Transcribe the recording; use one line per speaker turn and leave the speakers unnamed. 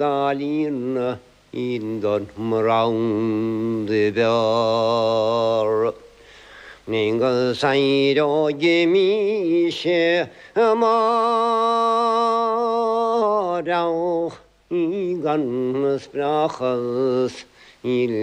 Darlene in den round the bell. 那个三角一米些马着一根spraches